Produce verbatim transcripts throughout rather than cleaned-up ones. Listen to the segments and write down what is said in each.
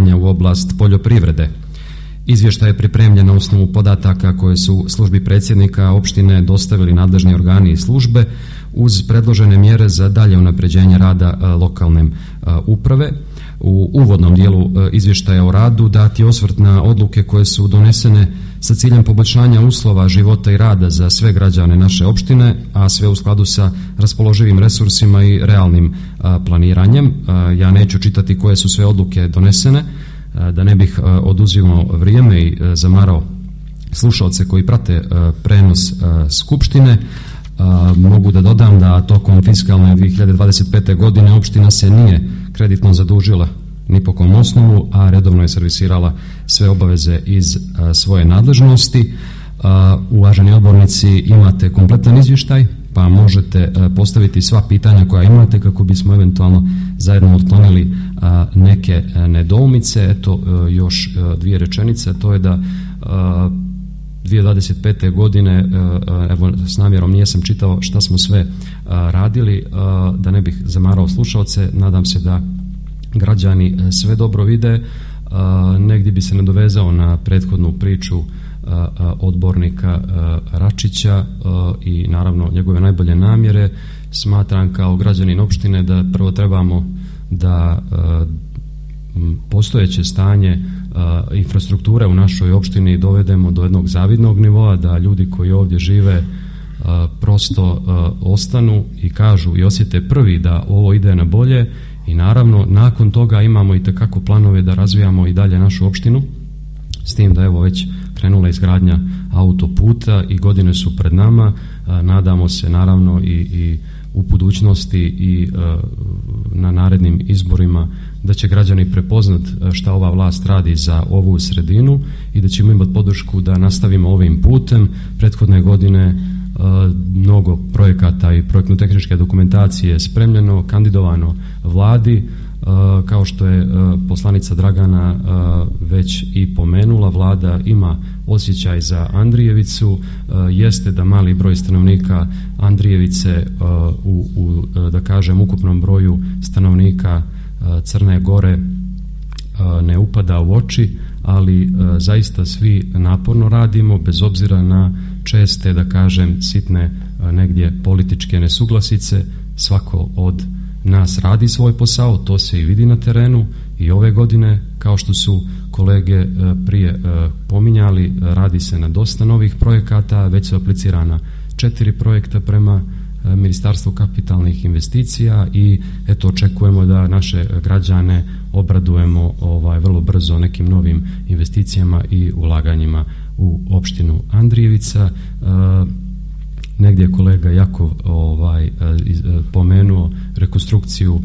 ulaganja u oblast poljoprivrede. Izvještaj je pripremljen na osnovu podataka koje su službi predsjednika opštine dostavili nadležni organi i službe uz predložene mjere za dalje unapređenje rada lokalne uprave. U uvodnom dijelu izvještaja o radu dat je osvrt na odluke koje su donesene sa ciljem poboljšanja uslova života i rada za sve građane naše opštine, a sve u skladu sa raspoloživim resursima i realnim planiranjem. Ja neću čitati koje su sve odluke donesene, da ne bih oduzimao vrijeme i zamarao slušalce koji prate prenos skupštine. Mogu da dodam da tokom fiskalne dvije hiljade dvadeset pete. godine opština se nije kreditno zadužila ni po kom osnovu, a redovno je servisirala sve obaveze iz svoje nadležnosti. Uvaženi odbornici, imate kompletan izvještaj, pa možete postaviti sva pitanja koja imate kako bismo eventualno zajedno otklonili neke nedoumice. Eto, još dvije rečenice, to je da dvije hiljade dvadeset pete. godine, evo s namjerom nijesam čitao šta smo sve radili, da ne bih zamarao slušalce, nadam se da građani sve dobro vide. Negdje bi se nadovezao na prethodnu priču odbornika Račića i naravno njegove najbolje namjere. Smatram kao građanin opštine da prvo trebamo da postojeće stanje infrastrukture u našoj opštini dovedemo do jednog zavidnog nivoa, da ljudi koji ovdje žive prosto ostanu i kažu i osjete prvi da ovo ide na bolje, i naravno nakon toga imamo i tekako planove da razvijamo i dalje našu opštinu, s tim da evo već krenula izgradnja autoputa i godine su pred nama. Nadamo se naravno i, i u budućnosti i na narednim izborima da će građani prepoznat šta ova vlast radi za ovu sredinu i da ćemo imati podršku da nastavimo ovim putem. Prethodne godine mnogo projekata i projektno-tehničke dokumentacije spremljeno, kandidovano vladi. Kao što je poslanica Dragana već i pomenula, vlada ima osjećaj za Andrijevicu. Jeste da mali broj stanovnika Andrijevice u, u da kažem ukupnom broju stanovnika Crne Gore ne upada u oči, ali zaista svi naporno radimo bez obzira na česte, da kažem, sitne negdje političke nesuglasice. Svako od nas radi svoj posao, to se i vidi na terenu i ove godine, kao što su kolege prije pominjali, radi se na dosta novih projekata, već su aplicirana četiri projekta prema Ministarstvu kapitalnih investicija i eto očekujemo da naše građane obradujemo ovaj vrlo brzo nekim novim investicijama i ulaganjima u opštinu Andrijevica. Negdje je kolega Jakov ovaj, pomenuo rekonstrukciju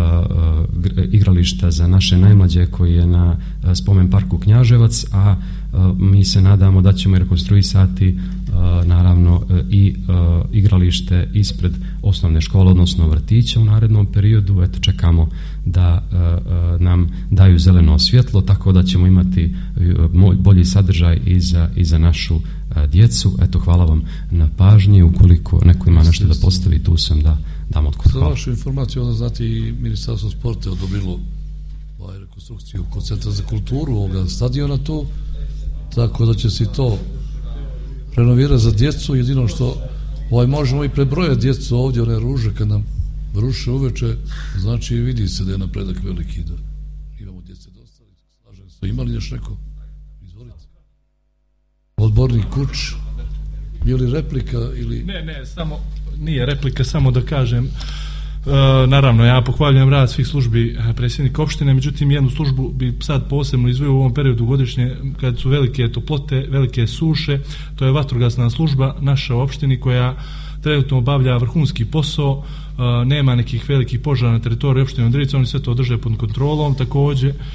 igrališta za naše najmlađe koji je na spomen parku Knjaževac, a mi se nadamo da ćemo rekonstruisati naravno i igralište ispred osnovne škole, odnosno vrtića u narednom periodu. Eto, čekamo da nam daju zeleno svjetlo, tako da ćemo imati bolji sadržaj i za, i za našu djecu. Eto, hvala vam na pažnji. Ukoliko neko ima nešto da postavi, tu sam da dam odgovor. Za vašu informaciju, onda znate i Ministarstvo sporta je odobrilo ovaj rekonstrukciju kod Centra za kulturu ovoga stadiona tu, tako da će se to renovirati za djecu. Jedino što ovaj, možemo i prebrojati djecu ovdje, one ruže kad nam ruše uveče, znači vidi se da je napredak veliki, da imamo djece dosta. Slažem se, imali još neko? Izvolite. Odbornik Kuč, je li replika ili... Ne, ne, samo, nije replika, samo da kažem, e, naravno, ja pohvaljujem rad svih službi predsjednika opštine, međutim, jednu službu bi sad posebno izdvojio u ovom periodu godišnje, kad su velike toplote, velike suše, to je vatrogasna služba naša u opštini koja trenutno obavlja vrhunski posao, e, nema nekih velikih požara na teritoriju opštine Andrijevica, oni sve to drže pod kontrolom, također, e,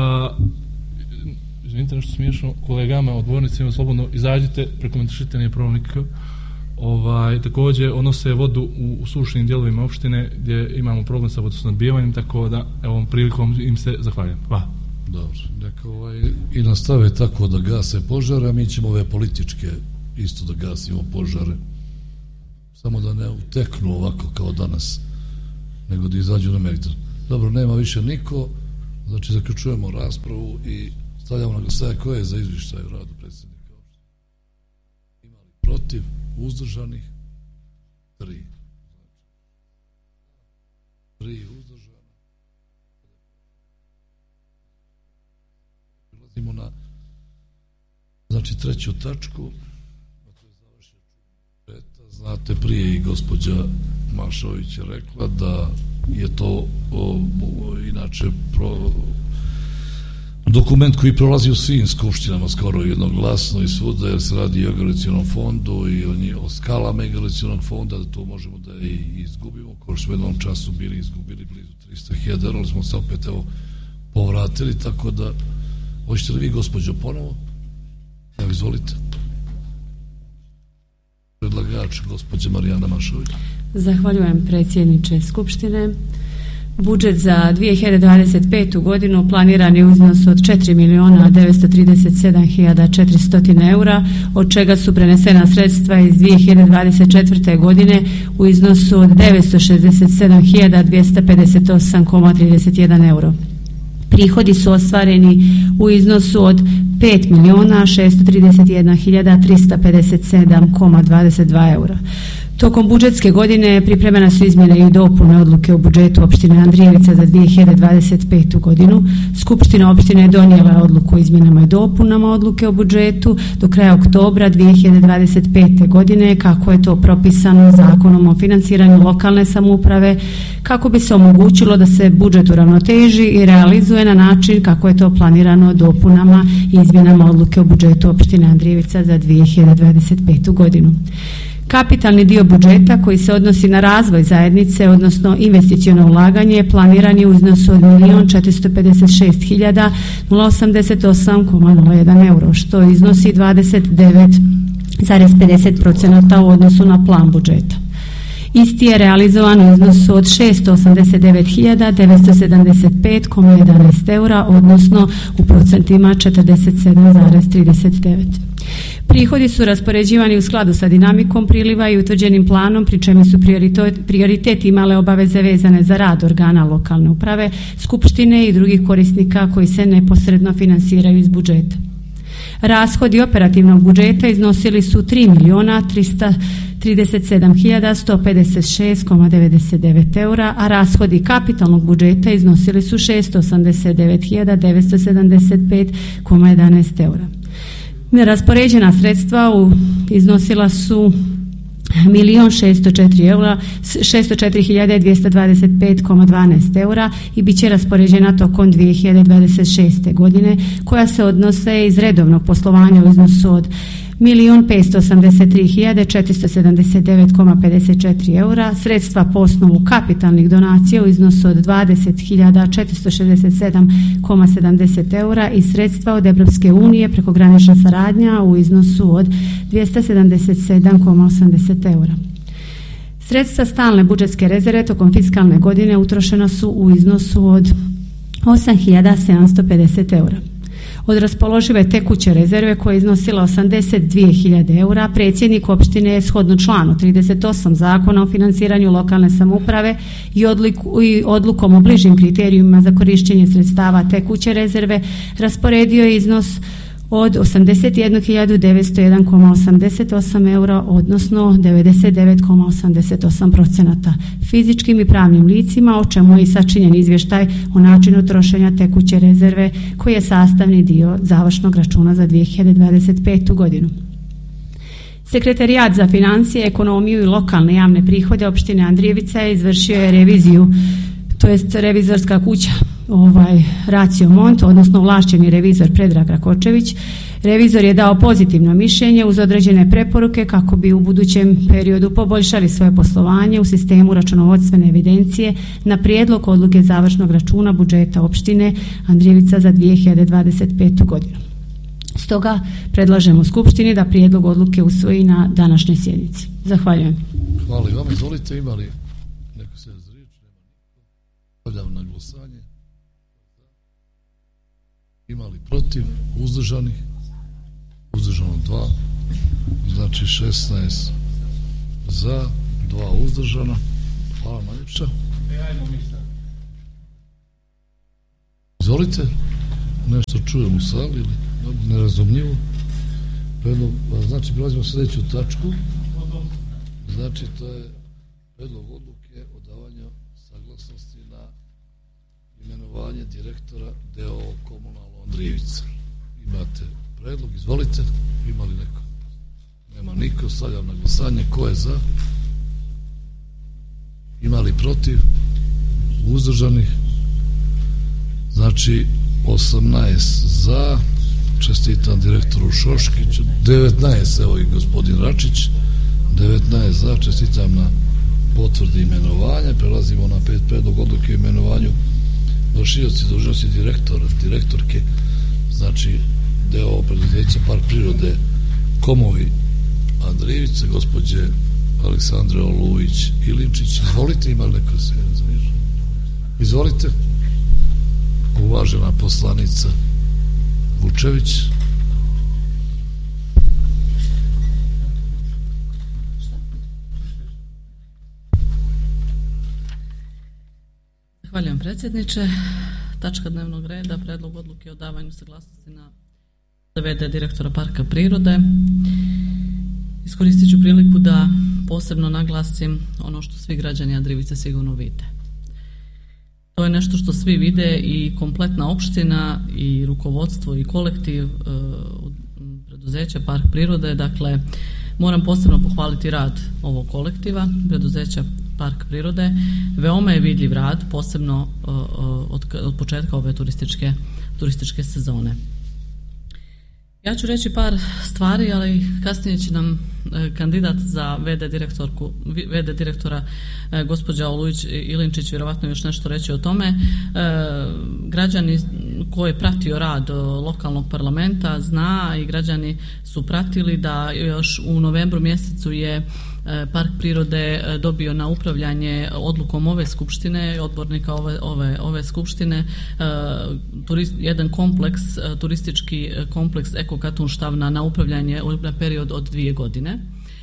izvinite, nešto smiješno, kolegama, odbornicima, slobodno izađite, prekomentarišite, nije problem nikakav. Ovaj, također odnose vodu u, u sušnim dijelovima opštine gdje imamo problem sa vodosnabdijevanjem, tako da ovom prilikom im se zahvaljujem. Hvala. Dobro, neka ovaj, i nastave tako da gase požare, a mi ćemo ove političke isto da gasimo požare, samo da ne uteknu ovako kao danas, nego da izađu na meritor. Dobro, nema više niko, Znači, zaključujemo raspravu i stavljamo na glasanje ko je za izvještaj o radu predsjednika opštine. Imali protiv, uzdržanih, tri. Tri uzdržana. Prilazimo na znači treću tačku. Znate, prije i gospođa Mašović je rekla da je to o, o, inače pro, dokument koji prolazi u svim skupštinama skoro jednoglasno i svuda, jer se radi i o garancionom fondu i o, nje, o skalama i garancionog fonda, da to možemo da i izgubimo, kao što u jednom času bili izgubili blizu trista hiljada, ali smo se opet evo povratili, tako da hoćete li vi gospođo ponovo? Evo, izvolite. Predlagač, gospođa Marijana Mašović. Zahvaljujem predsjedniče Skupštine. Budžet za dvije hiljade dvadeset petu godinu planiran je u iznosu od četiri milijuna devetsto trideset sedam hiljada četiristo eura, od čega su prenesena sredstva iz dvije hiljade dvadeset četvrte godine u iznosu od devetsto šezdeset sedam hiljada dvjesto pedeset osam zarez trideset jedan euro. Prihodi su ostvareni u iznosu od pet milijuna šesto trideset jedna hiljada tristo pedeset sedam zarez dvadeset dva eura. Tokom budžetske godine pripremene su izmjene i dopune odluke o budžetu opštine Andrijevica za dvije hiljade dvadeset petu godinu. Skupština opštine je donijela odluku o izmjenama i dopunama odluke o budžetu do kraja oktobra dvije hiljade dvadeset pete godine, kako je to propisano Zakonom o financiranju lokalne samouprave, kako bi se omogućilo da se budžet uravnoteži i realizuje na način kako je to planirano dopunama i izmjenama odluke o budžetu opštine Andrijevica za dvije hiljade dvadeset petu godinu. Kapitalni dio budžeta koji se odnosi na razvoj zajednice, odnosno investiciono ulaganje, planiran je u iznosu od milijun četiristo pedeset šest hiljada osamdeset osam zarez jedan euro, što iznosi dvadeset devet zarez pedeset posto u odnosu na plan budžeta. Isti je realizovan u iznosu od šesto osamdeset devet hiljada devetsto sedamdeset pet zarez jedanaest eura, odnosno u procentima četrdeset sedam zarez trideset devet. Prihodi su raspoređivani u skladu sa dinamikom priliva i utvrđenim planom, pri čemu su prioritet imale obaveze vezane za rad organa lokalne uprave, skupštine i drugih korisnika koji se neposredno finansiraju iz budžeta. Rashodi operativnog budžeta iznosili su tri milijuna tristo trideset sedam hiljada sto pedeset šest zarez devedeset devet eura, a rashodi kapitalnog budžeta iznosili su šesto osamdeset devet hiljada devetsto sedamdeset pet zarez jedanaest eura. Neraspoređena sredstva u, iznosila su milijun šesto četiri hiljade dvjesto dvadeset pet zarez dvanaest eura i bit će raspoređena tokom dvije hiljade dvadeset šeste godine, koja se odnose iz redovnog poslovanja u iznosu od milijun petsto osamdeset tri hiljade četiristo sedamdeset devet zarez pedeset četiri eura, sredstva po osnovu kapitalnih donacija u iznosu od dvadeset hiljada četiristo šezdeset sedam zarez sedamdeset eura i sredstva od Evropske unije prekogranična saradnja u iznosu od dvjesto sedamdeset sedam zarez osamdeset eura. Sredstva stalne budžetske rezerve tokom fiskalne godine utrošena su u iznosu od osam hiljada sedamsto pedeset eura. Od raspoložive tekuće rezerve koja je iznosila osamdeset dvije hiljade eura, predsjednik opštine je shodno članu trideset osam Zakona o financiranju lokalne samouprave i, odliku, i odlukom o bližim kriterijima za korištenje sredstava tekuće rezerve rasporedio je iznos od osamdeset jednu hiljadu devetsto jedan zarez osamdeset osam eura, odnosno devedeset devet zarez osamdeset osam posto fizičkim i pravnim licima, o čemu je i sačinjen izvještaj o načinu trošenja tekuće rezerve koji je sastavni dio završnog računa za dvije hiljade dvadeset petu godinu. Sekretarijat za financije, ekonomiju i lokalne javne prihode opštine Andrijevica je izvršio je reviziju, to jest revizorska kuća ovaj Racio Mont, odnosno ovlašćeni revizor Predrag Rakočević. Revizor je dao pozitivno mišljenje uz određene preporuke kako bi u budućem periodu poboljšali svoje poslovanje u sistemu računovodstvene evidencije na prijedlog odluke završnog računa budžeta opštine Andrijevica za dvije hiljade dvadeset petu godinu. Stoga predlažemo Skupštini da prijedlog odluke usvoji na današnjoj sjednici. Zahvaljujem. Hvala i vama. Izvolite, imali neko se za riječ? Stavljam na glasanje. Imali protiv? Uzdržanih? Uzdržano dva. Znači šesnaest za, dva uzdržana. Hvala najljepša. Izvolite, nešto čujem u sali ili nerazumljivo. Predlog, znači, prelazimo sljedeću tačku. Znači, to je predlog odluke o davanju saglasnosti na imenovanje direktora D O O Komunalno Andrijevica. Imate predlog, izvolite. Ima li neko? Nema niko, stavljam na glasanje. Ko je za? Ima li protiv? Uzdržanih? Znači, osamnaest za, čestitam direktoru Šoškiću, devetnaest, evo i gospodin Račić, devetnaest za, čestitam na potvrdi imenovanja. Prelazimo na pet predlog odluke o imenovanju vršioci dužnosti direktora, direktorke, znači D O O preduzeća Park prirode Komovi Andrijevice, gospođe Aleksandre Olujić Ilinčić. Izvolite, ima li neko se zamješa? Izvolite, uvažena poslanica Vučević. Zahvaljujem predsjedniče. Tačka dnevnog reda, predlog odluke o davanju saglasnosti na V D direktora Parka prirode. Iskoristit ću priliku da posebno naglasim ono što svi građani Andrijevice sigurno vide. To je nešto što svi vide i kompletna opština i rukovodstvo i kolektiv e, preduzeća Park prirode. Dakle, moram posebno pohvaliti rad ovog kolektiva preduzeća Park prirode. Veoma je vidljiv rad, posebno e, od, od početka ove turističke, turističke sezone. Ja ću reći par stvari, ali kasnije će nam kandidat za V D direktorku, V D direktora gospođa Olujić Ilinčić vjerovatno još nešto reći o tome. Građani koji je pratio rad lokalnog parlamenta zna i građani su pratili da još u novembru mjesecu je Park prirode dobio na upravljanje odlukom ove skupštine, odbornika ove, ove, ove skupštine, turist, jedan kompleks, turistički kompleks Eko Katunštavna na upravljanje na period od dvije godine.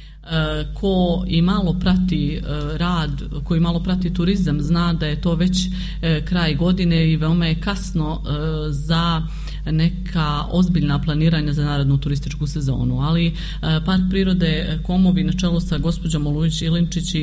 Ko i malo prati rad, koji malo prati turizam zna da je to već kraj godine i veoma je kasno za neka ozbiljna planiranja za narednu turističku sezonu, ali Park prirode Komovi na čelu sa gospođom Olujić Ilinčić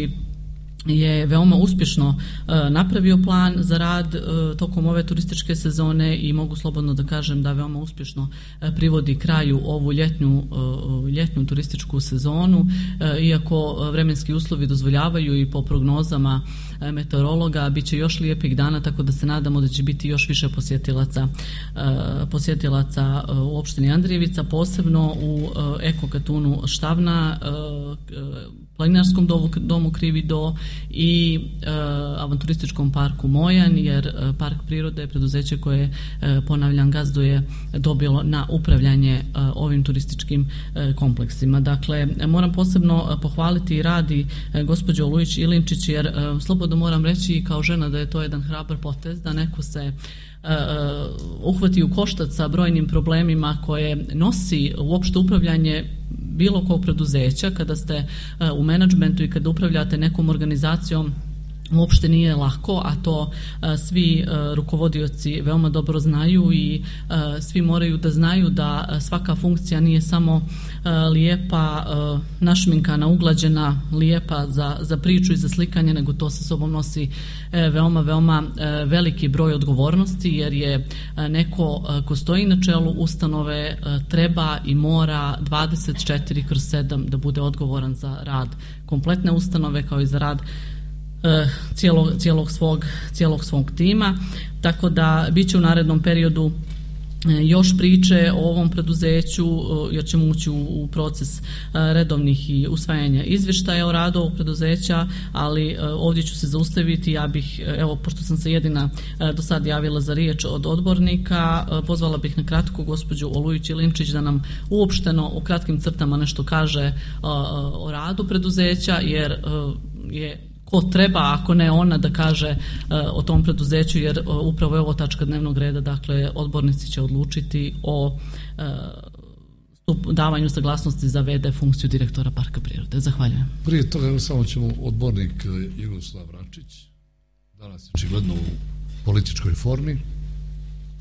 je veoma uspješno uh, napravio plan za rad uh, tokom ove turističke sezone i mogu slobodno da kažem da veoma uspješno uh, privodi kraju ovu ljetnju, uh, ljetnju turističku sezonu, uh, iako vremenski uslovi dozvoljavaju i po prognozama uh, meteorologa bit će još lijepih dana, tako da se nadamo da će biti još više posjetilaca, uh, posjetilaca uh, u opštini Andrijevica, posebno u uh, Eko Katunu Štavna, uh, uh, Planinarskom domu, domu Krivi do i e, avanturističkom parku Mojan, jer e, Park prirode je preduzeće koje, e, ponavljam, gazduje dobilo na upravljanje e, ovim turističkim e, kompleksima. Dakle, moram posebno pohvaliti rad i e, gospođo Olujić Ilinčić, jer e, slobodno moram reći kao žena da je to jedan hrabar potez, da neko se Uh, uhvati u koštac sa brojnim problemima koje nosi uopšte upravljanje bilo kog preduzeća. Kada ste uh, u menadžmentu i kada upravljate nekom organizacijom, uopšte nije lako, a to uh, svi uh, rukovodioci veoma dobro znaju i uh, svi moraju da znaju da uh, svaka funkcija nije samo uh, lijepa, uh, našminkana, uglađena, lijepa za, za priču i za slikanje, nego to sa sobom nosi uh, veoma, veoma uh, veliki broj odgovornosti, jer je uh, neko uh, ko stoji na čelu ustanove uh, treba i mora dvadeset četiri kroz sedam da bude odgovoran za rad kompletne ustanove kao i za rad Cijelog, cijelog, svog, cijelog svog tima, tako da bit će u narednom periodu još priče o ovom preduzeću, jer ćemo ući u, u proces redovnih i usvajanja izvještaja o radu ovog preduzeća, ali ovdje ću se zaustaviti. Ja bih, evo, pošto sam se jedina do sad javila za riječ od odbornika, pozvala bih na kratko gospođu Olujić Ilinčić da nam uopšteno u kratkim crtama nešto kaže o radu preduzeća, jer je ko treba, ako ne ona, da kaže uh, o tom preduzeću, jer uh, upravo je ovo tačka dnevnog reda, dakle odbornici će odlučiti o uh, stup, davanju saglasnosti za V D funkciju direktora Parka prirode. Zahvaljujem. Prije toga samo ćemo odbornik Jugoslav Račić, danas je očigledno u političkoj formi.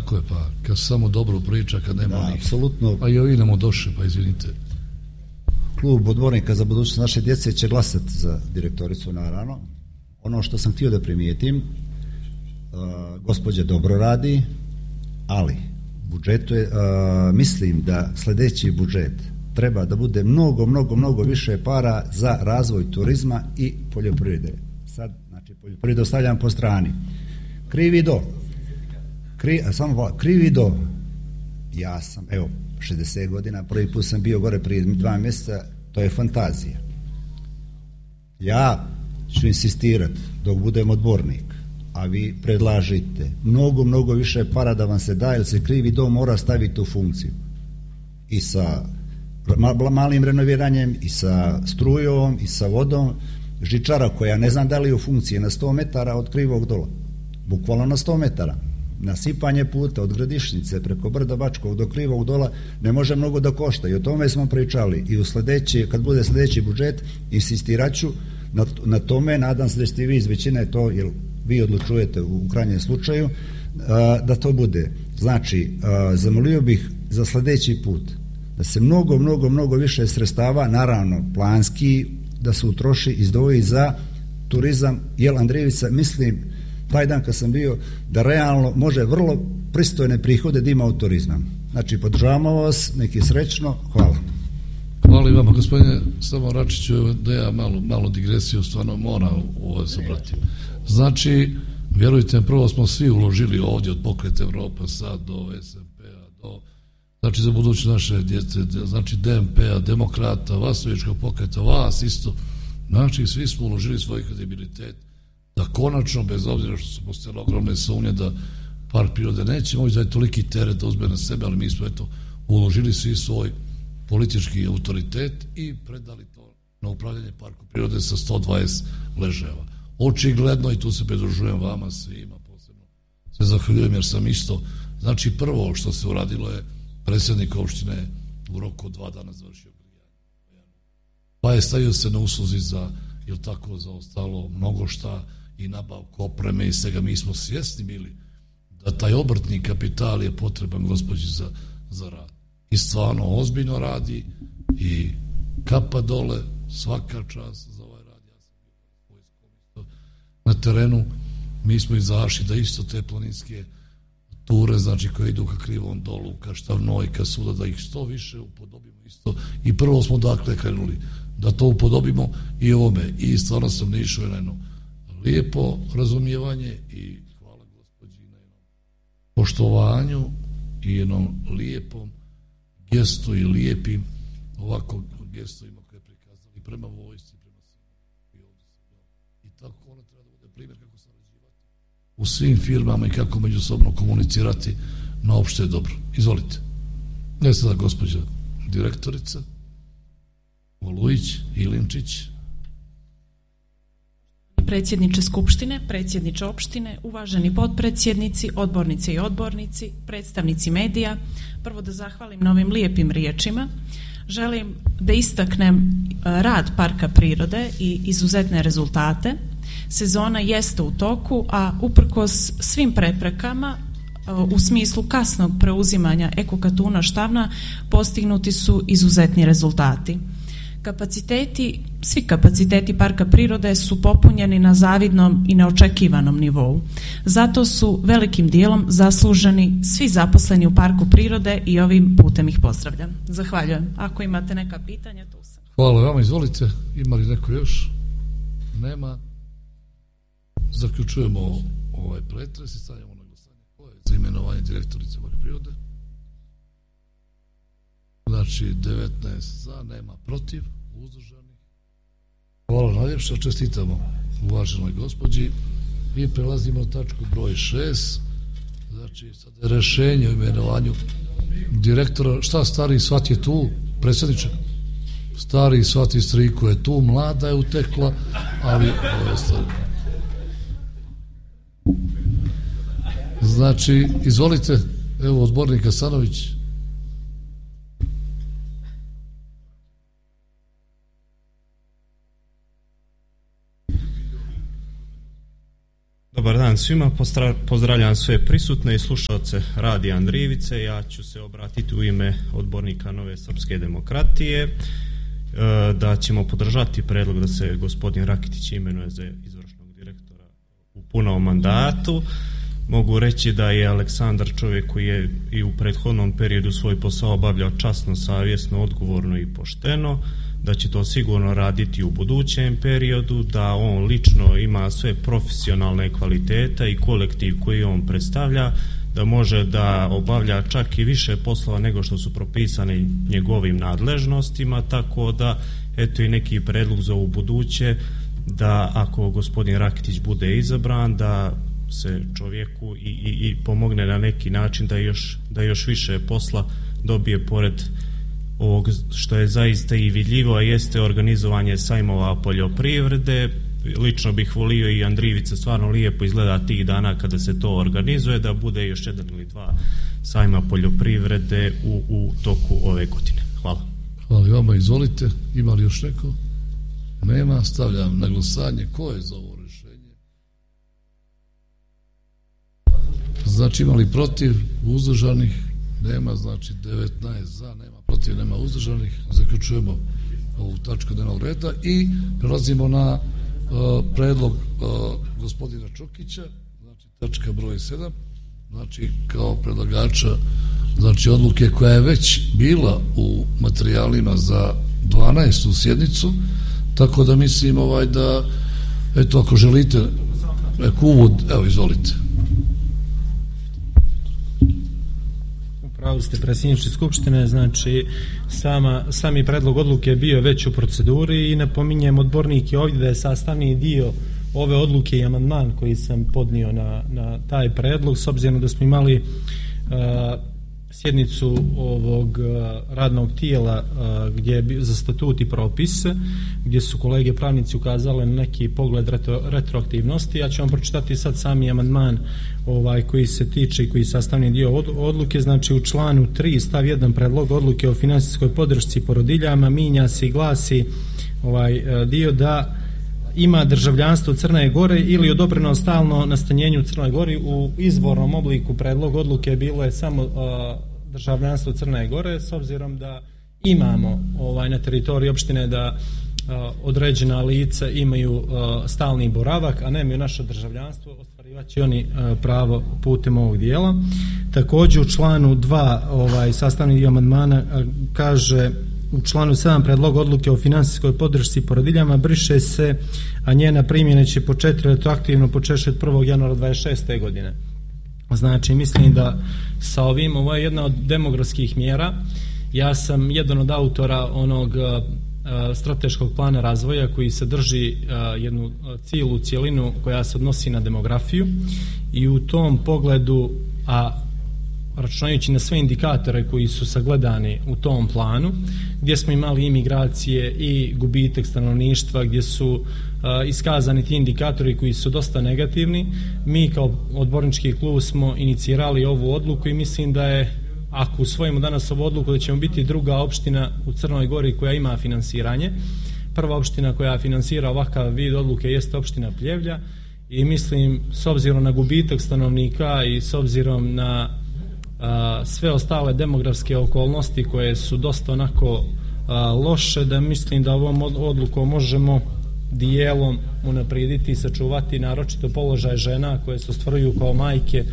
Tako je, pa kad se samo dobro priča, kad nema Da, onih. apsolutno. Pa i ovi nam došli, pa izvinite. Klub odbornika za budućnost naše djece će glasati za direktoricu, naravno. Ono što sam htio da primijetim, uh, gospođa dobro radi, ali budžetu je, uh, mislim da sljedeći budžet treba da bude mnogo, mnogo, mnogo više para za razvoj turizma i poljoprivrede. Sad, znači, poljoprivredu ostavljam po strani. Krivi do. Kri, samo krivi do. Ja sam, evo, šezdeset godina, prvi put sam bio gore prije dva mjeseca, to je fantazija. Ja ću insistirati dok budem odbornik, a vi predlažite mnogo, mnogo više para da vam se da, jer se krivi dom mora staviti u funkciju. I sa malim renoviranjem, i sa strujom, i sa vodom. Žičara koja ne znam da li je u funkciji na sto metara od Krivog dola. Bukvalno na sto metara. Nasipanje puta od Gradišnice preko Brda Bačkog do Krivog dola ne može mnogo da košta i o tome smo pričali i u sljedeći, kad bude sljedeći budžet insistirat ću na, na tome, nadam se da ćete vi iz većine to, jer vi odlučujete u krajnjem slučaju, da to bude. Znači, zamolio bih za sljedeći put da se mnogo, mnogo, mnogo više sredstava, naravno planski, da se utroši, izdvoji za turizam, jer Andrijevica, mislim, taj dan kad sam bio, da realno može vrlo pristojne prihode da ima od turizma. Znači, podržavamo vas, neki srećno, hvala. Hvala i vama, gospodine samo Račiću, da ja malo, malo digresiju stvarno moram ovo se obratim. Znači, vjerujte, prvo smo svi uložili ovdje od Pokreta Evropa sad do es em pe-a, do, znači za buduće naše djece, znači de em pe-a, Demokrata, Vasovičkog pokreta, vas isto, znači svi smo uložili svoj kredibilitet da konačno, bez obzira što su postojale ogromne sumnje da park prirode neće moći da je toliki teret da uzme na sebe, ali mi smo eto uložili svi svoj politički autoritet i predali to na upravljanje parku prirode sa sto dvadeset ležajeva. Očigledno, i tu se pridružujem vama svima, posebno se zahvaljujem jer sam isto, znači prvo što se uradilo je predsjednik opštine u roku dva dana završio grijanje. Pa je stavio se na usluzi za, ili tako, za ostalo mnogo šta i nabavku opreme i svega. Mi smo svjesni bili da taj obrtni kapital je potreban gospođi za, za rad. I stvarno ozbiljno radi i kapa dole, svaka čast za ovaj rad. Ja sam bio na terenu, mi smo izašli da isto te planinske ture, znači koje idu ka Krivom dolu, ka Štavnoj, ka Suda, da ih što više upodobimo isto. I prvo smo dakle krenuli da to upodobimo i ovome. I stvarno sam ne išao na jedno lijepo razumijevanje i hvala gospođi na jednom poštovanju i jednom lijepom gestu i lijepim ovako gestovima koje prikazali prema vojsci, prema svima. I tako ona treba da bude primjer kako sarađivati u svim firmama i kako međusobno komunicirati na opšte dobro. Izvolite. Ne sada gospođa direktorica Olujić, Ilinčić. Predsjedniče Skupštine, predsjedniče opštine, uvaženi potpredsjednici, odbornice i odbornici, predstavnici medija, prvo da zahvalim na ovim lijepim riječima. Želim da istaknem rad parka prirode i izuzetne rezultate. Sezona jeste u toku, a uprkos svim preprekama u smislu kasnog preuzimanja ekokatuna Štavna postignuti su izuzetni rezultati. Kapaciteti, svi kapaciteti parka prirode su popunjeni na zavidnom i neočekivanom nivou. Zato su velikim dijelom zasluženi svi zaposleni u parku prirode i ovim putem ih pozdravljam. Zahvaljujem. Ako imate neka pitanja, tu sam. Hvala vama, izvolite. Ima li neko još? Nema. Zaključujemo ovaj pretres i stavljamo na glasanje. Ko je za imenovanje direktorice parka prirode? Znači devetnaest za, nema protiv, uzdržanih. Hvala najljepša, čestitamo uvaženoj gospođi i prelazimo na tačku broj šest. Znači sada je rešenje o imenovanju direktora. Šta stari svat je tu, predsjedniče? Stari svat i striku je tu, mlada je utekla, ali ovo je stari. Znači, izvolite, evo odbornik Asanović. Dobar dan dan svima, pozdravljam sve prisutne i slušalce Radija Andrijevice. Ja ću se obratiti u ime odbornika Nove srpske demokratije, da ćemo podržati predlog da se gospodin Rakitić imenuje za izvršnog direktora u punom mandatu. Mogu reći da je Aleksandar čovjek koji je i u prethodnom periodu svoj posao obavljao časno, savjesno, odgovorno i pošteno, da će to sigurno raditi u budućem periodu, da on lično ima sve profesionalne kvalitete i kolektiv koji on predstavlja, da može da obavlja čak i više poslova nego što su propisani njegovim nadležnostima, tako da eto i neki predlog za u buduće, da ako gospodin Rakitić bude izabran, da se čovjeku i, i, i pomogne na neki način da još, da još više posla dobije pored ovog što je zaista i vidljivo, a jeste organizovanje sajmova poljoprivrede. Lično bih volio, i Andrijevica stvarno lijepo izgleda tih dana kada se to organizuje, da bude još jedan ili dva sajma poljoprivrede u, u toku ove godine. Hvala. Hvala i vama, izvolite. Ima li još neko? Nema, stavljam na glasanje. Ko je za ovo rješenje? Znači, ima li protiv, uzdržanih? Nema, znači devetnaest za, nema protiv, nema uzdržanih. Zaključujemo ovu tačku dnevnog reda i prelazimo na uh, predlog uh, gospodina Čokića, znači tačka broj sedam, znači kao predlagača, znači odluke koja je već bila u materijalima za dvanaestu sjednicu, tako da mislim ovaj da, eto, ako želite neko uvod, evo, izvolite. Pravo ste, predsjedniče Skupštine, znači sama, sami predlog odluke je bio već u proceduri i napominjem odbornike ovdje da je sastavni dio ove odluke i amandman koji sam podnio na, na taj predlog, s obzirom da smo imali uh, sjednicu ovog uh, radnog tijela uh, gdje je za statut i propise, gdje su kolege pravnici ukazali na neki pogled retro, retroaktivnosti. Ja ću vam pročitati sad sami amandman ovaj koji se tiče i koji je sastavni dio odluke. Znači u članu tri stav jedan predlog odluke o finansijskoj podršci porodiljama minja se i glasi ovaj dio da ima državljanstvo Crne Gore ili odobreno stalno nastanjenje u Crnoj Gori. U izvornom obliku predlog odluke bilo je samo uh, državljanstvo Crne Gore, s obzirom da imamo ovaj na teritoriji opštine da uh, određena lica imaju uh, stalni boravak, a nemaju naše državljanstvo, ostvarivaće oni uh, pravo putem ovog dijela. Također u članu dva ovaj sastavni dio amandmana uh, kaže u članu sedam predlog odluke o finansijskoj podršci porodiljama briše se, a njena primjena će početi retroaktivno početi od prvog januara dvadeset šeste godine. Znači mislim da sa ovim, ovo je jedna od demografskih mjera. Ja sam jedan od autora onog uh, strateškog plana razvoja koji sadrži uh, jednu cijelu cijelinu koja se odnosi na demografiju i u tom pogledu, a računajući na sve indikatore koji su sagledani u tom planu, gdje smo imali imigracije i gubitak stanovništva, gdje su uh, iskazani ti indikatori koji su dosta negativni, mi kao odbornički klub smo inicirali ovu odluku i mislim da je, ako usvojimo danas ovu odluku, da ćemo biti druga opština u Crnoj Gori koja ima finansiranje. Prva opština koja finansira ovakav vid odluke jeste opština Pljevlja i mislim, s obzirom na gubitak stanovnika i s obzirom na a, sve ostale demografske okolnosti koje su dosta onako a, loše, da mislim da ovom odlukom možemo dijelom unaprijediti i sačuvati naročito položaj žena koje se ostvaruju kao majke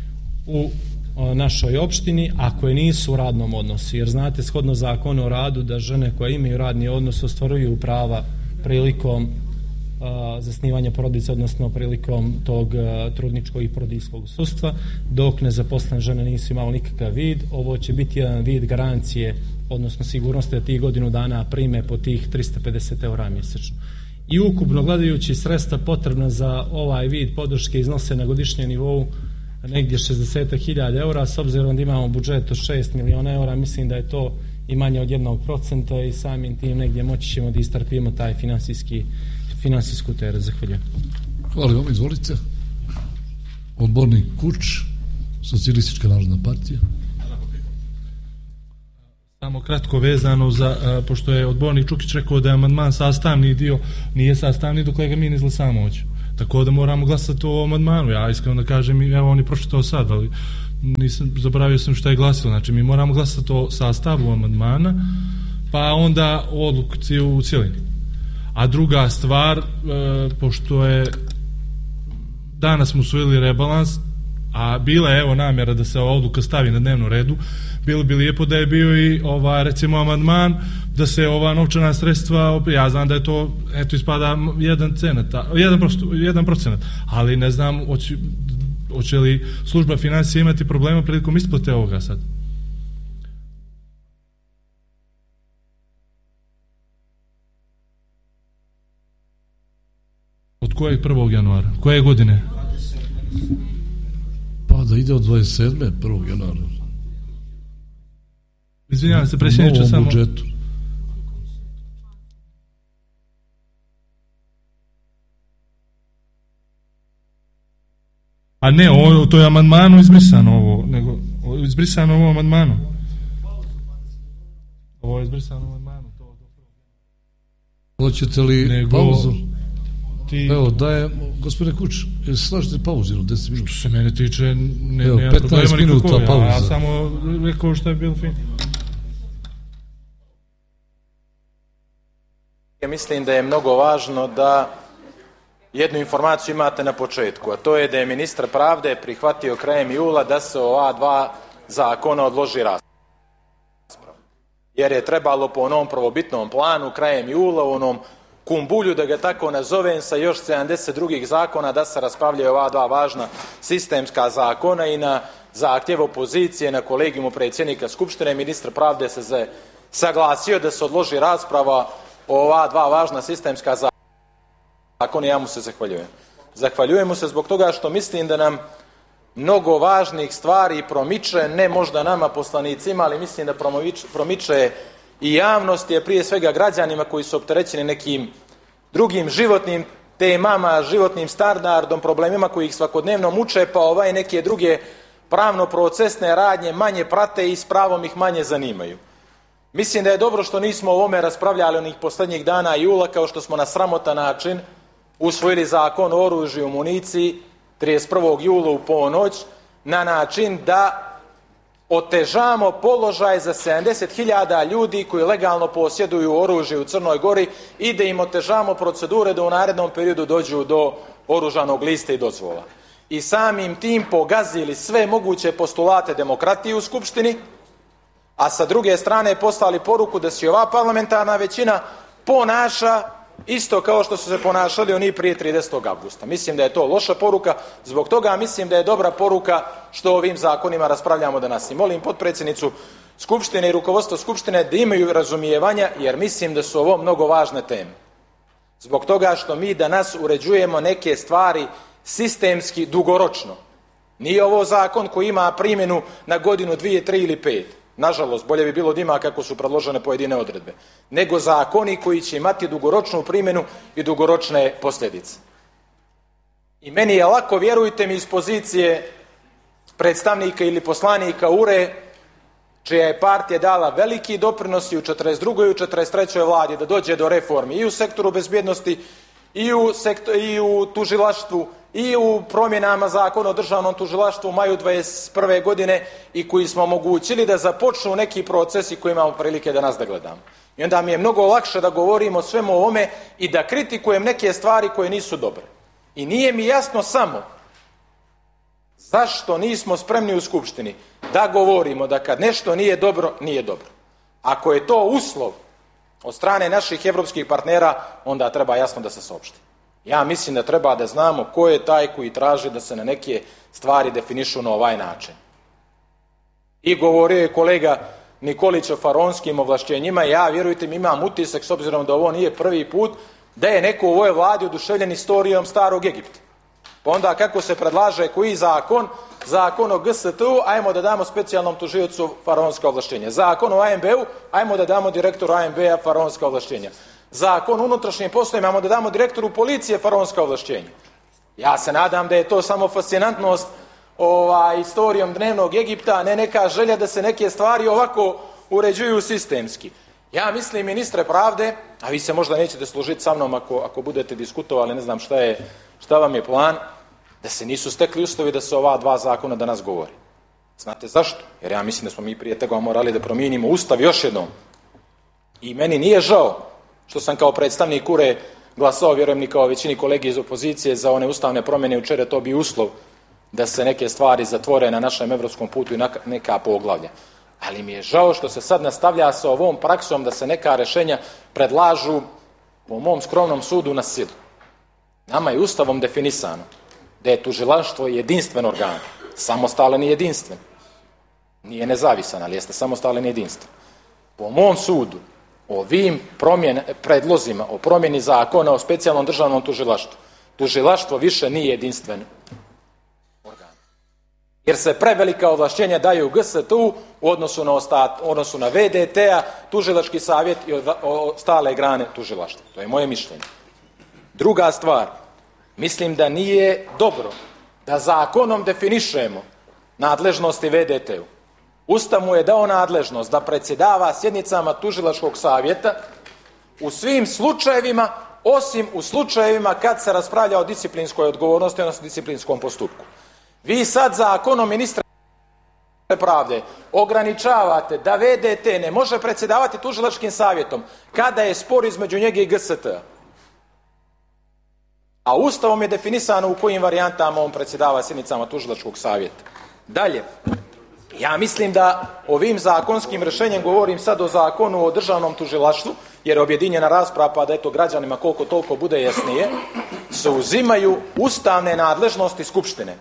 u a, našoj opštini, a koje nisu u radnom odnosu, jer znate shodno zakonu o radu da žene koje imaju radni odnos ostvaruju prava prilikom zasnivanja porodice, odnosno prilikom tog uh, trudničkog i porodiljskog odsustva, dok nezaposlene žene nisu imali nikakav vid. Ovo će biti jedan vid garancije, odnosno sigurnosti da tih godinu dana prime po tih trista pedeset eura mjesečno. I ukupno gledajući sredstva potrebna za ovaj vid podrške iznose na godišnjem nivou negdje šezdeset hiljada eura, s obzirom da imamo budžet od šest miliona eura, mislim da je to i manje od jednog procenta i samim tim negdje moći ćemo da istrpimo taj finansijski finansijsku teret. Zahvaljujem. Hvala vam, izvolite. Odbornik Kuč, Socijalistička narodna partija. Samo kratko vezano za, a, pošto je odbornik Čukić rekao da je amandman sastavni dio, nije sastavni dok ga mi ne izglasamo ovdje. Tako da moramo glasati o amandmanu. Ja iskreno da kažem, evo on je pročitao sad, ali nisam, zaboravio sam šta je glasilo. Znači mi moramo glasati o sastavu amandmana, pa onda o odluci u cijelini. A druga stvar, e, pošto je danas smo usvojili rebalans, a bila je evo namjera da se ova odluka stavi na dnevnu redu, bilo bi lijepo da je bio i ova, recimo, amandman da se ova novčana sredstva, ja znam da je to, eto, ispada jedan cenata, jedan, prosto, jedan procenat, ali ne znam hoće, hoće li služba financija imati problema prilikom isplate ovoga sad. Od kojeg prvog januara? Koje godine? Pa da ide od dvadeset sedme prvog januara. Izvinjavam se, predsjedniče, samo... budžetu. A ne, ovo, to je amandmanu izbrisano ovo, nego izbrisano ovo amandmanu. Ovo je izbrisano amandmanu. Hoćete li nego... pauzu? Ti... Evo, daje, gospodine Kuč, jel se slažete pauzu ili deset minuta? Što se mene tiče, ne, evo, nema petnaest minuta nikakove, pauza. Ja samo rekao što je bilo fin. Ja mislim da je mnogo važno da jednu informaciju imate na početku, a to je da je ministar pravde prihvatio krajem jula da se ova dva zakona odloži rasprava. Jer je trebalo po onom prvobitnom planu krajem jula, u onom kumbulju, da ga tako nazovem, sa još sedamdeset drugih zakona da se raspravljaju ova dva važna sistemska zakona i na zahtjev opozicije na kolegijumu predsjednika Skupštine ministar pravde se saglasio da se odloži rasprava o ova dva važna sistemska zakona i ja mu se zahvaljujem. Zahvaljujem mu se zbog toga što mislim da nam mnogo važnih stvari promiče, ne možda nama poslanicima, ali mislim da promiče i javnosti, je prije svega građanima koji su opterećeni nekim drugim životnim temama, životnim standardom, problemima koji ih svakodnevno muče, pa ovaj neke druge pravno-procesne radnje manje prate i s pravom ih manje zanimaju. Mislim da je dobro što nismo o ovome raspravljali onih posljednjih dana jula, kao što smo na sramotan način usvojili zakon o oružju i municiji trideset prvog jula u ponoć, na način da otežamo položaj za sedamdeset hiljada ljudi koji legalno posjeduju oružje u Crnoj Gori i da im otežamo procedure da u narednom periodu dođu do oružanog lista i dozvola. I samim tim pogazili sve moguće postulate demokratije u Skupštini, a sa druge strane poslali poruku da se ova parlamentarna većina ponaša isto kao što su se ponašali oni prije tridesetog avgusta. Mislim da je to loša poruka, zbog toga mislim da je dobra poruka što ovim zakonima raspravljamo danas. I molim potpredsjednicu Skupštine i rukovodstvo Skupštine da imaju razumijevanja, jer mislim da su ovo mnogo važne teme. Zbog toga što mi danas uređujemo neke stvari sistemski dugoročno. Nije ovo zakon koji ima primjenu na godinu, dvije, tri ili pet. Nažalost, bolje bi bilo da ima kako su predložene pojedine odredbe, nego zakoni koji će imati dugoročnu primjenu i dugoročne posljedice. I meni je lako, vjerujte mi, iz pozicije predstavnika ili poslanika U R E, čija je partija dala veliki doprinos i u četrdeset drugoj i u četrdeset trećoj vladi da dođe do reformi i u sektoru bezbjednosti i u, sektor, i u tužilaštvu i u promjenama zakona o državnom tužilaštvu u maju dvadeset prve godine i koji smo omogućili da započnu neki procesi koji imamo prilike danas da gledamo. I onda mi je mnogo lakše da govorimo o svemu ovome i da kritikujem neke stvari koje nisu dobre. I nije mi jasno samo zašto nismo spremni u Skupštini da govorimo da kad nešto nije dobro, nije dobro. Ako je to uslov od strane naših evropskih partnera, onda treba jasno da se saopšti. Ja mislim da treba da znamo ko je taj koji traži da se na neke stvari definišu na ovaj način. I govorio je kolega Nikolić o faronskim ovlašćenjima. Ja, vjerujte mi, imam utisak, s obzirom da ovo nije prvi put, da je neko u ovoj vladi oduševljen istorijom starog Egipta. Pa onda kako se predlaže koji zakon, zakon o G S T-u, ajmo da damo specijalnom tužiocu faraonska ovlašćenja. Zakon o A M B-u, ajmo da damo direktoru A M B-a faraonska ovlašćenja. Zakon o unutrašnjim poslovima, ajmo da damo direktoru policije faraonska ovlašćenja. Ja se nadam da je to samo fascinantnost ova, istorijom dnevnog Egipta, a ne neka želja da se neke stvari ovako uređuju sistemski. Ja mislim, ministre pravde, a vi se možda nećete složiti sa mnom ako, ako budete diskutovali, ne znam šta je, Šta vam je plan? Da se nisu stekli uslovi da se ova dva zakona danas govori. Znate zašto? Jer ja mislim da smo mi prije toga morali da promijenimo Ustav još jednom. I meni nije žao što sam kao predstavnik Ure glasao, vjerujem ni kao većini kolegi iz opozicije, za one ustavne promjene jučer, je to bi uslov da se neke stvari zatvore na našem evropskom putu i neka poglavlja. Ali mi je žao što se sad nastavlja sa ovom praksom da se neka rješenja predlažu, po mom skromnom sudu, na silu. Nama je Ustavom definisano da je tužilaštvo jedinstven organ, samostalan i jedinstven. Nije nezavisan, ali jeste samostalan i jedinstven. Po mom sudu, ovim promjene, predlozima o promjeni zakona o specijalnom državnom tužilaštvu, tužilaštvo više nije jedinstven organ. Jer se prevelika ovlašćenja daju G S T U u odnosu na, ostat, u odnosu na V D T-a, tužilački savjet i ostale grane tužilaštva. To je moje mišljenje. Druga stvar, mislim da nije dobro da zakonom definišemo nadležnosti V D T-u. Ustav mu je dao nadležnost da predsjedava sjednicama tužilačkog savjeta u svim slučajevima, osim u slučajevima kad se raspravlja o disciplinskoj odgovornosti, odnosno disciplinskom postupku. Vi sad zakonom, ministre pravde, ograničavate da V D T ne može predsjedavati tužilačkim savjetom kada je spor između njega i G S T-a. A Ustavom je definisano u kojim varijantama on predsjedava sjednicama tužilačkog savjeta. Dalje, ja mislim da ovim zakonskim rješenjem, govorim sad o zakonu o državnom tužilaštvu, jer je objedinjena rasprava, pa da eto građanima koliko toliko bude jasnije, se uzimaju ustavne nadležnosti Skupštine.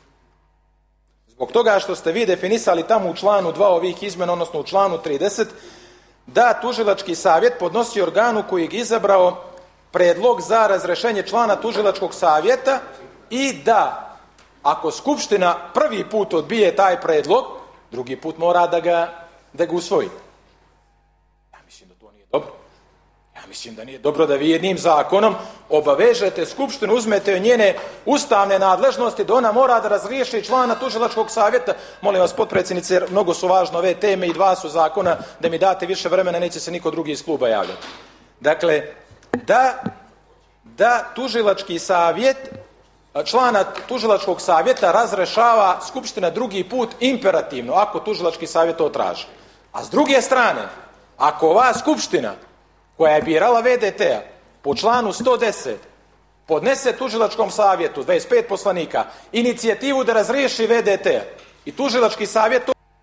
Zbog toga što ste vi definisali tamo u članu dva ovih izmjena, odnosno u članu trideset, da tužilački savjet podnosi organu koji je izabrao predlog za razrešenje člana tužilačkog savjeta i da, ako Skupština prvi put odbije taj predlog, drugi put mora da ga, da ga usvoji. Ja mislim da to nije dobro. Ja mislim da nije dobro da vi jednim zakonom obavežete Skupštinu, uzmete njene ustavne nadležnosti, da ona mora da razriješi člana tužilačkog savjeta. Molim vas, potpredsjednice, jer mnogo su važne ove teme i dva su zakona, da mi date više vremena, neće se niko drugi iz kluba javljati. Dakle, da, da tužilački savjet, člana tužilačkog savjeta razrešava Skupština drugi put imperativno, ako tužilački savjet to traži. A s druge strane, ako ova Skupština, koja je birala V D T-a, po članu sto deset, podnese tužilačkom savjetu, dvadeset pet poslanika, inicijativu da razriješi V D T-a i tužilački savjet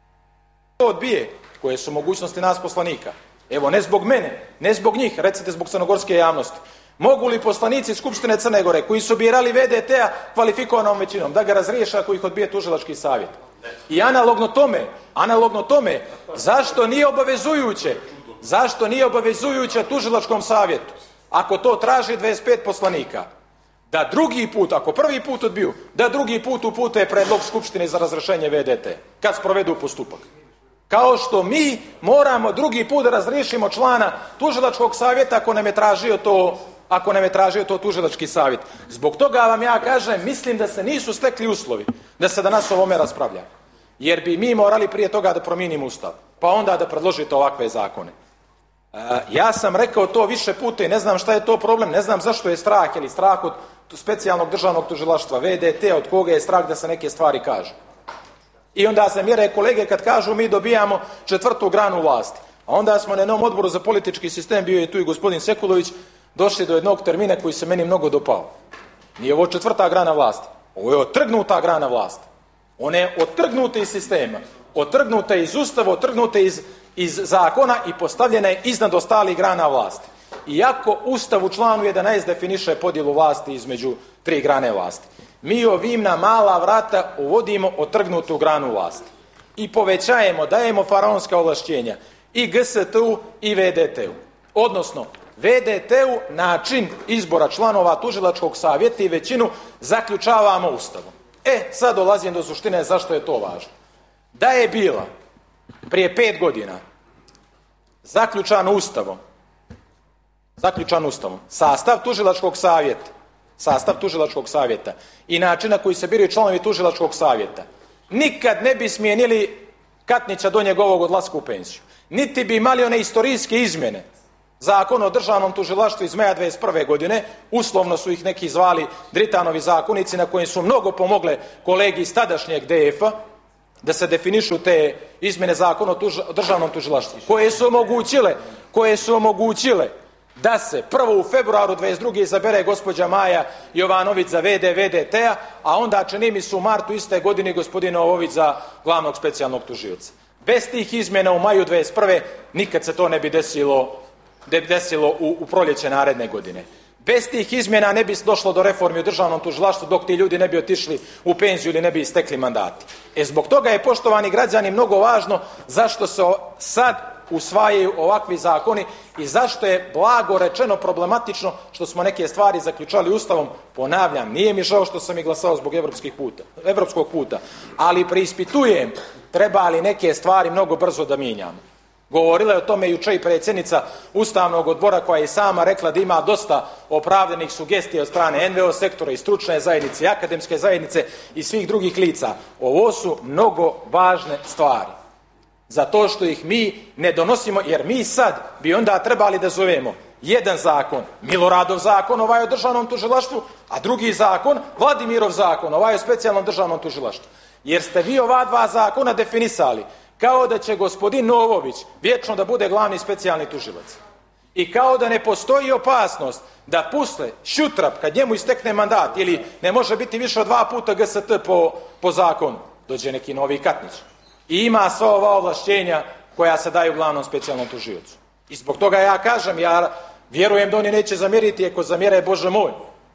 to odbije, koje su mogućnosti nas poslanika. Evo, ne zbog mene, ne zbog njih, recite zbog crnogorske javnosti. Mogu li poslanici Skupštine Crne Gore, koji su birali V D T-a kvalifikovanom većinom, da ga razriješe ako ih odbije tužilački savjet? I analogno tome, analogno tome, zašto nije obavezujuće, zašto nije obavezujuće tužilačkom savjetu, ako to traži dvadeset pet poslanika, da drugi put, ako prvi put odbiju, da drugi put upute predlog Skupštine za razrešenje V D T, kad sprovedu postupak. Kao što mi moramo drugi put da razriješimo člana tužilačkog savjeta ako nam je tražio to, ako nam je tražio to tužilački savjet. Zbog toga vam ja kažem, mislim da se nisu stekli uslovi da se danas o ovome raspravlja. Jer bi mi morali prije toga da promijenimo Ustav, pa onda da predložite ovakve zakone. E, ja sam rekao to više puta i ne znam šta je to problem, ne znam zašto je strah, ili strah od specijalnog državnog tužilaštva, V D T, od koga je strah da se neke stvari kažu. I onda se mjere kolege kad kažu mi dobijamo četvrtu granu vlasti. A onda smo na jednom odboru za politički sistem, bio je tu i gospodin Sekulović, došli do jednog termina koji se meni mnogo dopao. Nije ovo četvrta grana vlasti, ovo je otrgnuta grana vlasti. Ona je otrgnuta iz sistema, otrgnuta iz Ustava, otrgnuta iz, iz zakona i postavljena je iznad ostalih grana vlasti. Iako Ustav u članu jedanaest definiše podjelu vlasti između tri grane vlasti. Mi ovim na mala vrata uvodimo otrgnutu granu vlasti. I povećajemo, dajemo faraonska ovlašćenja i G S T U i V D T-u. Odnosno, V D T-u način izbora članova tužilačkog savjeta i većinu zaključavamo Ustavom. E, sad dolazim do suštine zašto je to važno. Da je bila prije pet godina zaključano Ustavom, zaključan Ustavom, sastav tužilačkog savjeta, sastav tužilačkog savjeta i način na koji se biraju članovi tužilačkog savjeta, nikad ne bi smijenili Katnića do njegovog odlaska u pensiju. Niti bi imali one istorijske izmjene Zakon o državnom tužilaštvu iz maja dvadeset prve godine, uslovno su ih neki zvali Dritanovi zakonici, na kojim su mnogo pomogle kolegi iz tadašnjeg D F-a, da se definišu te izmjene zakona o, tuž, o državnom tužilaštvu, koje su omogućile, koje su omogućile da se prvo u februaru dvadeset druge izabere gospođa Maja Jovanović za V D V D T-a, a onda čini mi se u martu iste godine gospodin Novović za glavnog specijalnog tužioca. Bez tih izmjena u maju dvadeset prve nikad se to ne bi desilo, ne bi desilo u, u proljeće naredne godine. Bez tih izmjena ne bi došlo do reformi u državnom tužilaštvu dok ti ljudi ne bi otišli u penziju ili ne bi istekli mandati. E zbog toga je, poštovani građani, mnogo važno zašto se sad usvajaju ovakvi zakoni i zašto je, blago rečeno, problematično što smo neke stvari zaključali Ustavom. Ponavljam, nije mi žao što sam i glasao zbog evropskih puta, evropskog puta, ali preispitujem treba li neke stvari mnogo brzo da mijenjamo. Govorila je o tome juče i predsjednica Ustavnog odbora, koja je sama rekla da ima dosta opravdanih sugestija od strane N V O sektora i stručne zajednice i akademske zajednice i svih drugih lica. Ovo su mnogo važne stvari. Zato što ih mi ne donosimo, jer mi sad bi onda trebali da zovemo jedan zakon, Miloradov zakon, ovaj o državnom tužilaštvu, a drugi zakon, Vladimirov zakon, ovaj o specijalnom državnom tužilaštvu. Jer ste vi ova dva zakona definisali kao da će gospodin Novović vječno da bude glavni specijalni tužilac. I kao da ne postoji opasnost da pusle Šutrap, kad njemu istekne mandat, ili ne može biti više od dva puta G S T po, po zakonu, dođe neki novi Katnić. I ima sva ova ovlašćenja koja se daju glavnom specijalnom tužiocu. I zbog toga ja kažem, ja vjerujem da oni neće zamjeriti, ako zamjere, Bože moj.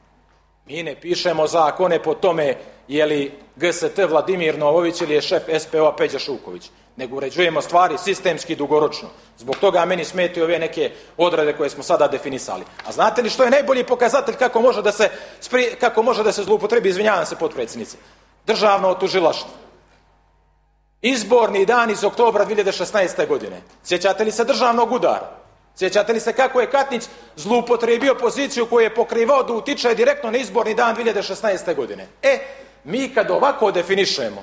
Mi ne pišemo zakone po tome je li G S T Vladimir Novović ili je šef S P O-a Peđa Šuković, nego uređujemo stvari sistemski i dugoročno. Zbog toga meni smetaju ove neke odrede koje smo sada definisali. A znate li što je najbolji pokazatelj kako može da se, kako može da se zloupotrebi, izvinjavam se potpredsjednice, državno tužilaštvo? Izborni dan iz oktobra dvije hiljade šesnaeste. godine. Sjećate li se državnog udara? Sjećate li se kako je Katnić zloupotrebio poziciju koju je pokrivao da utiče direktno na izborni dan dvije hiljade šesnaeste. godine? E, mi kad ovako definišemo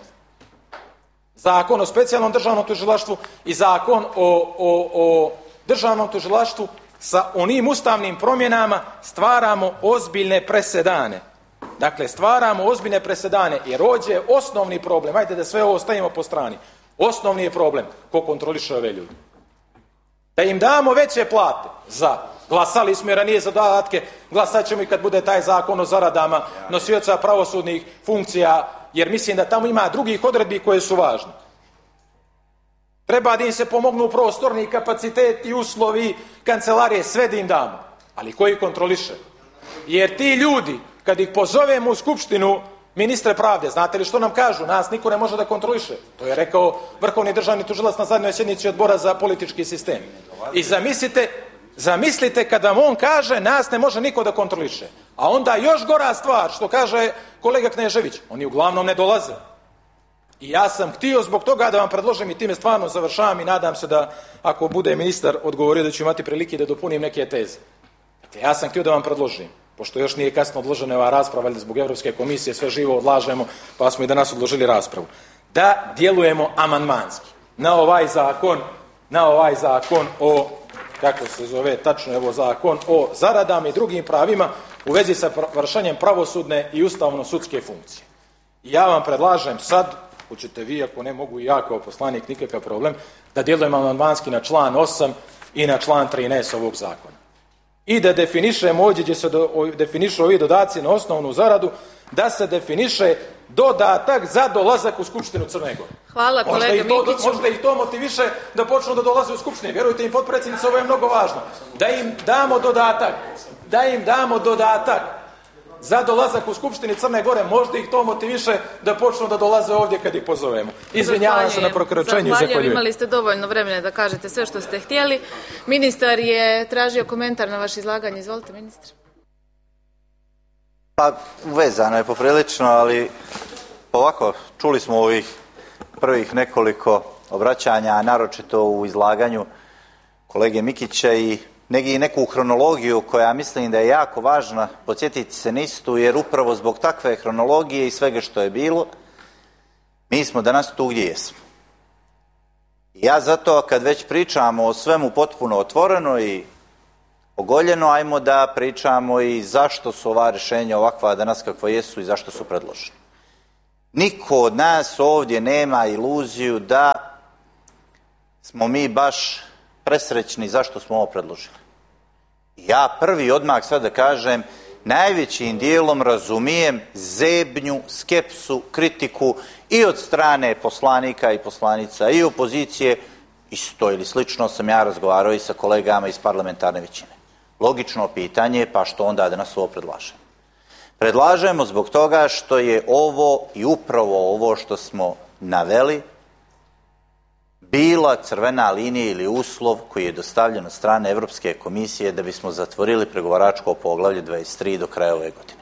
zakon o specijalnom državnom tužilaštvu i zakon o, o, o državnom tužilaštvu sa onim ustavnim promjenama stvaramo ozbiljne presedane. Dakle, stvaramo ozbiljne presedane, jer ovdje je osnovni problem, ajde da sve ovo stavimo po strani, osnovni je problem ko kontroliše ove ljudi. Da im damo veće plate za, glasali smo ranije za dodatke, glasat ćemo i kad bude taj zakon o zaradama nosioca pravosudnih funkcija, jer mislim da tamo ima drugih odredbi koje su važne. Treba da im se pomognu prostorni kapaciteti, uslovi, kancelarije, sve da im damo. Ali koji kontroliše? Jer ti ljudi, kad ih pozovemo u Skupštinu, ministre pravde, znate li što nam kažu? Nas niko ne može da kontroliše. To je rekao Vrhovni državni tužilac na zadnjoj sjednici Odbora za politički sistem. I zamislite, zamislite kad vam on kaže nas ne može niko da kontroliše. A onda još gora stvar, što kaže kolega Knežević, oni uglavnom ne dolaze. I ja sam htio zbog toga da vam predložim, i time stvarno završavam i nadam se da ako bude ministar odgovorio da ću imati prilike da dopunim neke teze. Dakle, ja sam htio da vam predložim, pošto još nije kasno odložena ova rasprava, ali zbog Evropske komisije sve živo odlažemo, pa smo i danas odložili raspravu, da djelujemo amandmanski na ovaj zakon, na ovaj zakon o, kako se zove tačno, evo zakon o zaradama i drugim pravima u vezi sa vršenjem pravosudne i ustavno-sudske funkcije. I ja vam predlažem sad, hoćete vi, ako ne mogu i ja kao poslanik, nikakav problem, da djelujemo amandmanski na član osam i na član trinaest ovog zakona. I da definišemo ovdje gdje se do, definišu ovi dodaci na osnovnu zaradu, da se definiše dodatak za dolazak u Skupštinu Crne Gore. Hvala kolega Mikiću. Možda ih to motiviše da počnu da dolaze u Skupštinu. Vjerujte im, potpredsjednice, ovo je mnogo važno. Da im damo dodatak, da im damo dodatak za dolazak u Skupštini Crne Gore, možda ih to motiviše da počnu da dolaze ovdje kad ih pozovemo. Izvinjavam se na prokračenju. Zahvaljujem, imali ste dovoljno vremena da kažete sve što ste htjeli. Ministar je tražio komentar na vaše izlaganje. Izvolite, ministre. Pa, vezano je poprilično, ali ovako, čuli smo ovih prvih nekoliko obraćanja, naročito u izlaganju kolege Mikića i neku hronologiju koja mislim da je jako važna podsjetiti se na istu, jer upravo zbog takve hronologije i svega što je bilo, mi smo danas tu gdje jesmo. I ja zato kad već pričamo o svemu potpuno otvoreno i ogoljeno, ajmo da pričamo i zašto su ova rješenja ovakva danas kakva jesu i zašto su predloženi. Niko od nas ovdje nema iluziju da smo mi baš presrećni zašto smo ovo predložili. Ja prvi odmah sad da kažem, najvećim dijelom razumijem zebnju, skepsu, kritiku i od strane poslanika i poslanica i opozicije. Isto ili slično sam ja razgovarao i sa kolegama iz parlamentarne većine. Logično pitanje je pa što onda danas ovo predlažemo. Predlažemo zbog toga što je ovo i upravo ovo što smo naveli bila crvena linija ili uslov koji je dostavljen od strane Evropske komisije da bismo zatvorili pregovaračko poglavlje dvadeset tri do kraja ove godine.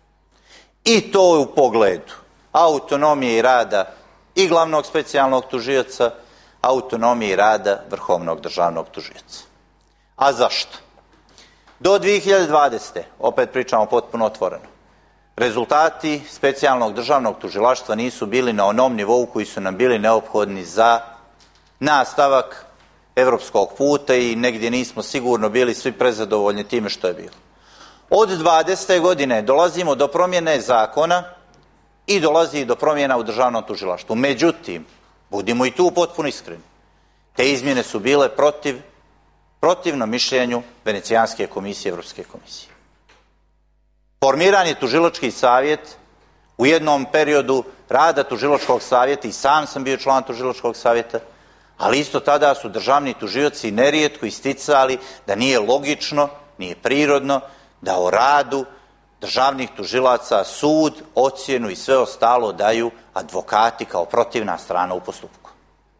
I to je u pogledu autonomije i rada i glavnog specijalnog tužioca, autonomije i rada vrhovnog državnog tužioca. A zašto? Do dvije hiljade dvadesete. opet pričamo potpuno otvoreno, rezultati specijalnog državnog tužilaštva nisu bili na onom nivou koji su nam bili neophodni za nastavak evropskog puta i negdje nismo sigurno bili svi prezadovoljni time što je bilo. Od dvadesete godine dolazimo do promjene zakona i dolazi do promjena u državnom tužilaštvu. Međutim, budimo i tu potpuno iskreni, te izmjene su bile protiv, protivno mišljenju Venecijanske komisije, Evropske komisije. Formiran je tužilački savjet u jednom periodu rada tužilačkog savjeta, i sam sam bio član tužilačkog savjeta, ali isto tada su državni tužioci nerijetko isticali da nije logično, nije prirodno da o radu državnih tužilaca sud, ocjenu i sve ostalo daju advokati kao protivna strana u postupku.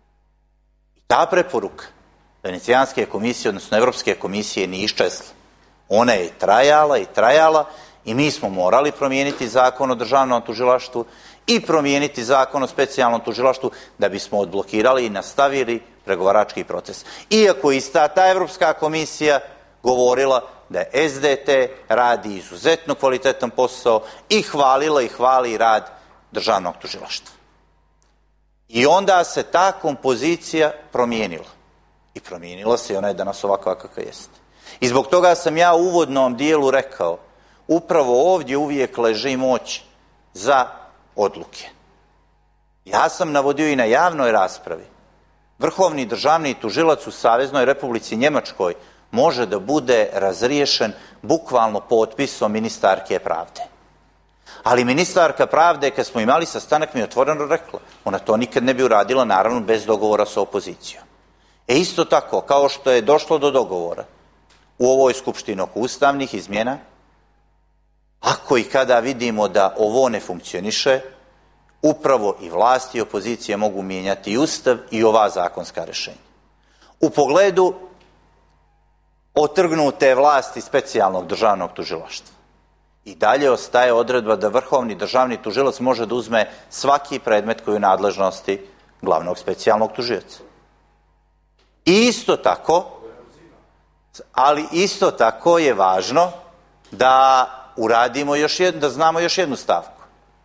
I ta preporuka Venecijanske komisije, odnosno Evropske komisije, nije iščezla. Ona je trajala i trajala i mi smo morali promijeniti zakon o državnom tužilaštvu i promijeniti zakon o specijalnom tužilaštvu da bismo odblokirali i nastavili pregovarački proces. Iako ista ta Evropska komisija govorila da je S D T radi izuzetno kvalitetan posao i hvalila i hvali rad državnog tužilaštva. I onda se ta kompozicija promijenila. I promijenila se i ona je danas ovakva kakva jeste. I zbog toga sam ja u uvodnom dijelu rekao, upravo ovdje uvijek leži moć za odluke. Ja sam navodio i na javnoj raspravi. Vrhovni državni tužilac u Saveznoj Republici Njemačkoj može da bude razriješen bukvalno potpisom ministarke pravde. Ali ministarka pravde, kad smo imali sastanak, mi je otvoreno rekla, ona to nikad ne bi uradila, naravno bez dogovora sa opozicijom. E isto tako, kao što je došlo do dogovora u ovoj skupštini oko ustavnih izmjena, ako i kada vidimo da ovo ne funkcioniše, upravo i vlast i opozicija mogu mijenjati i ustav i ova zakonska rješenja. U pogledu otrgnute vlasti specijalnog državnog tužilaštva i dalje ostaje odredba da vrhovni državni tužilac može da uzme svaki predmet koji je u nadležnosti glavnog specijalnog tužioca. I isto tako, ali isto tako je važno da uradimo još jednu, da znamo još jednu stavku.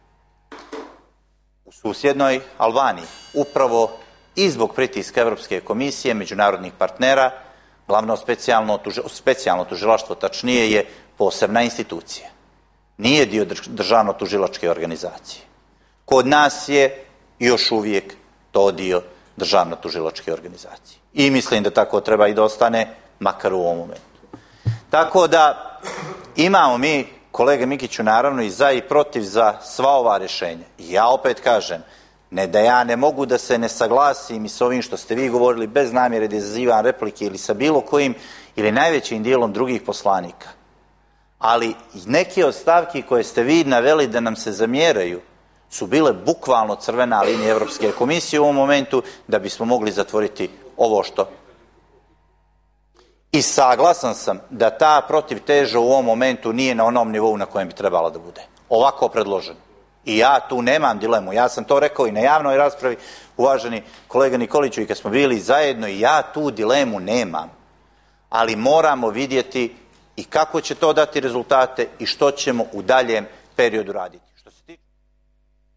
U susjednoj Albaniji, upravo i zbog pritiska Evropske komisije, međunarodnih partnera, glavno specijalno, tuži, specijalno tužilaštvo, tačnije, je posebna institucija. Nije dio državno tužilačke organizacije. Kod nas je još uvijek to dio državno tužilačke organizacije. I mislim da tako treba i da ostane, makar u ovom momentu. Tako da imamo mi, kolega Mikiću, naravno i za i protiv za sva ova rješenja. I ja opet kažem, ne da ja ne mogu da se ne saglasim i s ovim što ste vi govorili bez namjere da izazivam replike ili sa bilo kojim ili najvećim dijelom drugih poslanika. Ali neke od stavki koje ste vi naveli da nam se zamjeraju su bile bukvalno crvena linija Evropske komisije u ovom momentu da bismo mogli zatvoriti ovo što. I saglasan sam da ta protivteža u ovom momentu nije na onom nivou na kojem bi trebala da bude. Ovako predloženo. I ja tu nemam dilemu. Ja sam to rekao i na javnoj raspravi, uvaženi kolega Nikoliću, i kad smo bili zajedno, i ja tu dilemu nemam. Ali moramo vidjeti i kako će to dati rezultate i što ćemo u daljem periodu raditi.